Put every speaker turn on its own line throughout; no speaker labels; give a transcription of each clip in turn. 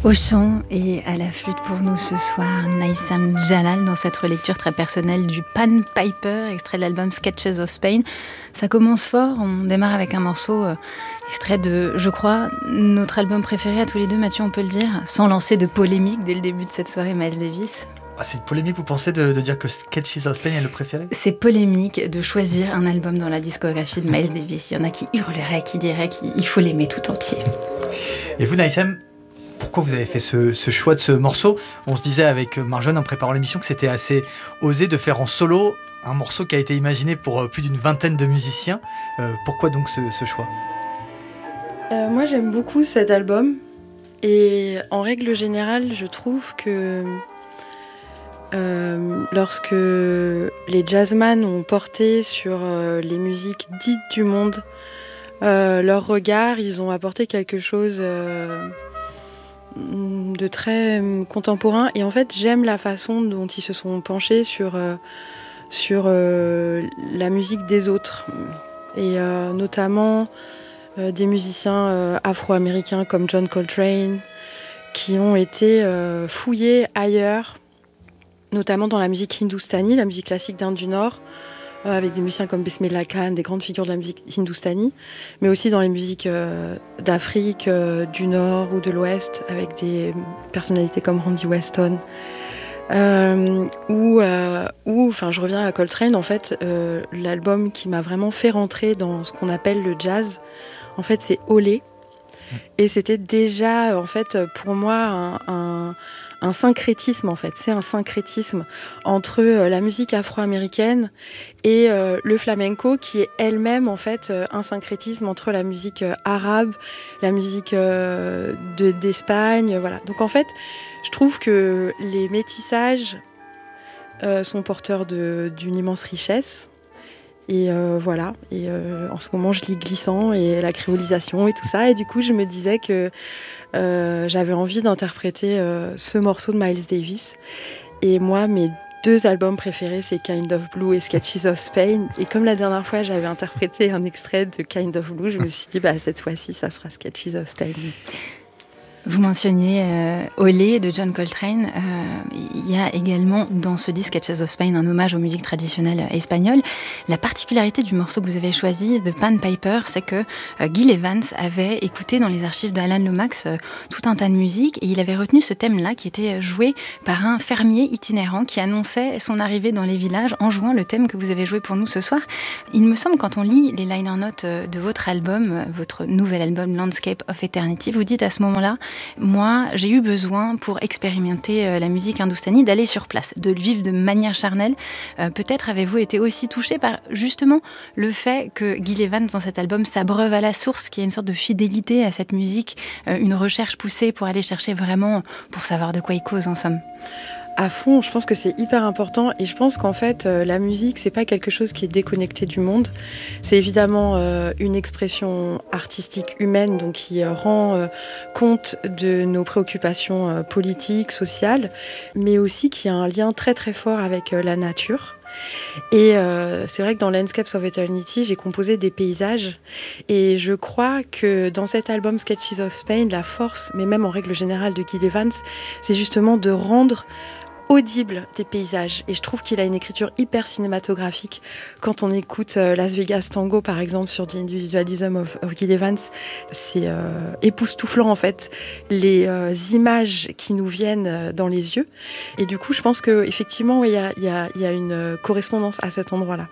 Au chant et à la flûte pour nous ce soir, Naïsam Jalal dans cette relecture très personnelle du Pan Piper, extrait de l'album Sketches of Spain. Ça commence fort, on démarre avec un morceau extrait de, je crois, notre album préféré à tous les deux, Mathieu, on peut le dire, sans lancer de polémique dès le début de cette soirée, Miles Davis.
Ah, c'est une polémique, vous pensez, de dire que Sketches of Spain est le préféré ?
C'est polémique de choisir un album dans la discographie de Miles Davis. Il y en a qui hurleraient, qui diraient qu'il faut l'aimer tout entier.
Et vous, Naïsam, pourquoi vous avez fait ce choix de ce morceau ? On se disait avec Marjolaine en préparant l'émission que c'était assez osé de faire en solo un morceau qui a été imaginé pour plus d'une vingtaine de musiciens. Pourquoi donc ce choix ?
Moi, j'aime beaucoup cet album. Et en règle générale, je trouve que lorsque les jazzman ont porté sur les musiques dites du monde, leur regard, ils ont apporté quelque chose de très contemporain. Et en fait, j'aime la façon dont ils se sont penchés sur la musique des autres. Et notamment des musiciens afro-américains comme John Coltrane, qui ont été fouillés ailleurs, notamment dans la musique hindoustanie, la musique classique d'Inde du Nord, avec des musiciens comme Bismillah Khan, des grandes figures de la musique hindoustanie, mais aussi dans les musiques d'Afrique, du Nord ou de l'Ouest, avec des personnalités comme Randy Weston. Je reviens à Coltrane, en fait, l'album qui m'a vraiment fait rentrer dans ce qu'on appelle le jazz, en fait, c'est Olé. Et c'était déjà, en fait, pour moi, un syncrétisme, en fait. C'est un syncrétisme entre la musique afro-américaine et le flamenco, qui est elle-même, en fait, un syncrétisme entre la musique arabe, la musique d'Espagne, voilà. Donc, en fait, je trouve que les métissages sont porteurs d'une immense richesse. Et voilà, et en ce moment je lis Glissant et la créolisation et tout ça, et du coup je me disais que j'avais envie d'interpréter ce morceau de Miles Davis. Et moi, mes deux albums préférés, c'est Kind of Blue et Sketches of Spain, et comme la dernière fois j'avais interprété un extrait de Kind of Blue, je me suis dit cette fois-ci ça sera Sketches of Spain.
Vous mentionniez Olé de John Coltrane. Il y a également dans ce disque Sketches of Spain un hommage aux musiques traditionnelles espagnoles. La particularité du morceau que vous avez choisi, The Pan Piper, c'est que Gil Evans avait écouté dans les archives d'Alan Lomax tout un tas de musiques, et il avait retenu ce thème-là qui était joué par un fermier itinérant qui annonçait son arrivée dans les villages en jouant le thème que vous avez joué pour nous ce soir. Il me semble, quand on lit les liner notes de votre album, votre nouvel album Landscape of Eternity, vous dites à ce moment-là: moi, j'ai eu besoin, pour expérimenter la musique hindoustanie, d'aller sur place, de le vivre de manière charnelle. Peut-être avez-vous été aussi touché par, justement, le fait que Gil Evans, dans cet album, s'abreuve à la source, qu'il y a une sorte de fidélité à cette musique, une recherche poussée pour aller chercher vraiment, pour savoir de quoi il cause, en somme.
À fond, je pense que c'est hyper important, et je pense qu'en fait, la musique, c'est pas quelque chose qui est déconnecté du monde. C'est évidemment une expression artistique humaine, donc qui rend compte de nos préoccupations politiques, sociales, mais aussi qui a un lien très très fort avec la nature. Et c'est vrai que dans Landscapes of Eternity, j'ai composé des paysages, et je crois que dans cet album Sketches of Spain, la force, mais même en règle générale de Gil Evans, c'est justement de rendre audible des paysages, et je trouve qu'il a une écriture hyper cinématographique. Quand on écoute Las Vegas Tango par exemple sur The Individualism of Gil Evans, c'est époustouflant en fait, les images qui nous viennent dans les yeux, et du coup je pense qu'effectivement il y a une correspondance à cet endroit-là.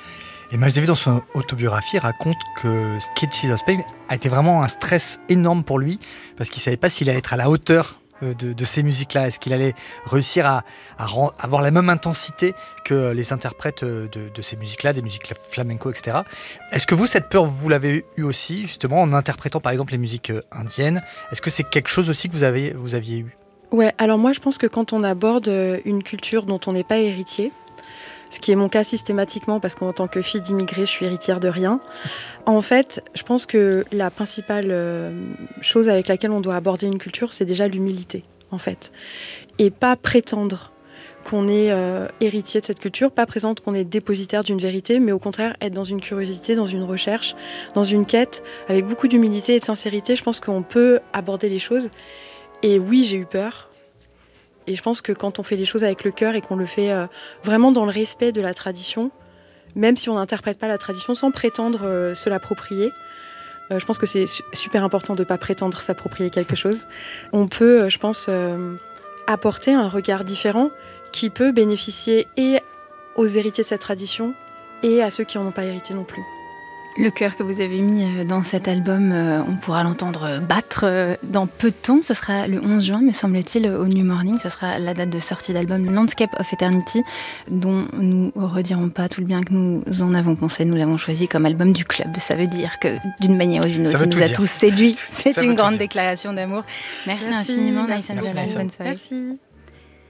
Et Miles Davis, dans son autobiographie, raconte que Sketches of Spain a été vraiment un stress énorme pour lui, parce qu'il ne savait pas s'il allait être à la hauteur de ces musiques-là. Est-ce qu'il allait réussir à avoir la même intensité que les interprètes de ces musiques-là, des musiques flamenco, etc. Est-ce que vous, cette peur, vous l'avez eu aussi, justement, en interprétant par exemple les musiques indiennes ? Est-ce que c'est quelque chose aussi que vous aviez eu ?
Ouais, alors moi je pense que quand on aborde une culture dont on n'est pas héritier, ce qui est mon cas systématiquement parce qu'en tant que fille d'immigrés, je suis héritière de rien. En fait, je pense que la principale chose avec laquelle on doit aborder une culture, c'est déjà l'humilité, en fait. Et pas prétendre qu'on est héritier de cette culture, pas prétendre qu'on est dépositaire d'une vérité, mais au contraire être dans une curiosité, dans une recherche, dans une quête, avec beaucoup d'humilité et de sincérité. Je pense qu'on peut aborder les choses. Et oui, j'ai eu peur. Et je pense que quand on fait les choses avec le cœur et qu'on le fait vraiment dans le respect de la tradition, même si on n'interprète pas la tradition sans prétendre se l'approprier, je pense que c'est super important de ne pas prétendre s'approprier quelque chose. On peut, je pense, apporter un regard différent qui peut bénéficier et aux héritiers de cette tradition et à ceux qui n'en ont pas hérité non plus.
Le cœur que vous avez mis dans cet album, on pourra l'entendre battre dans peu de temps. Ce sera le 11 juin, me semble-t-il, au New Morning. Ce sera la date de sortie d'album Landscape of Eternity, dont nous ne redirons pas tout le bien que nous en avons pensé. Nous l'avons choisi comme album du club. Ça veut dire que, d'une manière ou d'une autre, il nous a tous séduits. C'est une grande déclaration d'amour. Merci infiniment, Naïs N'Zala. Bonne soirée.
Merci.